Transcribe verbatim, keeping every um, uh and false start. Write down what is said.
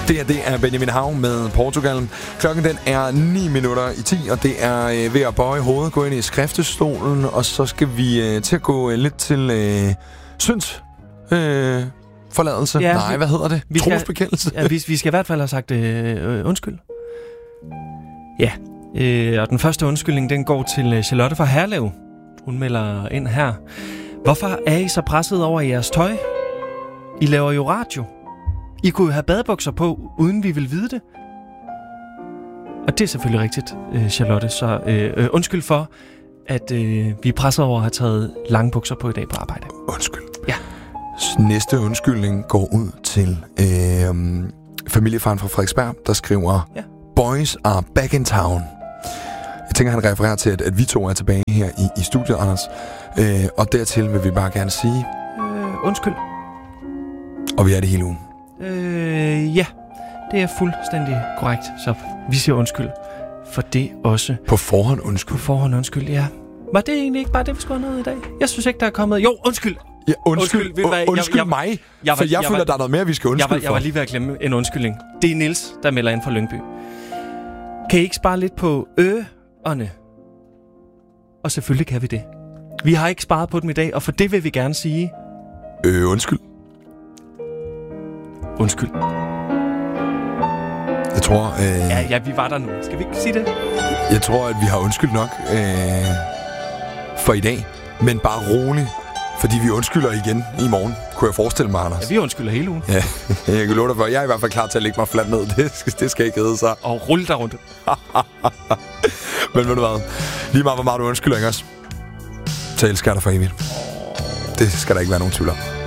Det her, det er Benjamin Hav med Portugal. Klokken den er ni minutter i ti, og det er øh, ved at bøje hovedet, gå ind i skriftestolen, og så skal vi øh, til at gå øh, lidt til øh, synds øh, forladelse. Ja, Nej, hvad hedder det? Trosbekendelse. Ja, vi, vi skal i hvert fald have sagt øh, undskyld. Ja, øh, og den første undskyldning, den går til Charlotte fra Herlev. Hun melder ind her. Hvorfor er I så presset over jeres tøj? I laver jo radio. I kunne jo have badebukser på, uden vi vil vide det. Og det er selvfølgelig rigtigt, Charlotte. Så øh, undskyld for, at øh, vi er presset over at have taget lange bukser på i dag på arbejde. Undskyld. Ja. Næste undskyldning går ud til øh, familiefaren fra Frederiksberg, der skriver, ja. Boys are back in town. Jeg tænker, han refererer til, at, at vi to er tilbage her i, i studiet, Anders. Øh, og dertil vil vi bare gerne sige... Øh, undskyld. Og vi er det hele ugen. Øh, ja, det er fuldstændig korrekt. Så vi siger undskyld for det også. På forhånd undskyld? På forhånd undskyld, ja. Var det egentlig ikke bare det, vi skulle have noget i dag? Jeg synes ikke, der er kommet... Jo, undskyld! Ja, undskyld, undskyld, undskyld, undskyld jeg, mig, jeg var, for jeg, jeg føler, var, der er noget mere, vi skal undskylde jeg var, jeg var lige ved at glemme en undskyldning. Det er Niels, der melder ind fra Lyngby. Kan I ikke spare lidt på ø'erne? Og selvfølgelig kan vi det. Vi har ikke sparet på dem i dag, og for det vil vi gerne sige... Øh, undskyld. Undskyld. Jeg tror... Øh, ja, ja, vi var der nu. Skal vi ikke sige det? Jeg tror, at vi har undskyld nok øh, for i dag. Men bare rolig, fordi vi undskylder igen i morgen, kunne jeg forestille mig, Anders. Ja, vi undskylder hele ugen. Ja, jeg kan love dig for. Jeg er i hvert fald klar til at lægge mig fladt ned. Det skal, det skal ikke hedde sig. Og rulle der rundt. Men ved du hvad? Lige meget, hvor meget du undskylder, ikke også? Så elsker jeg dig for evigt. Det skal der ikke være nogen tvivl om.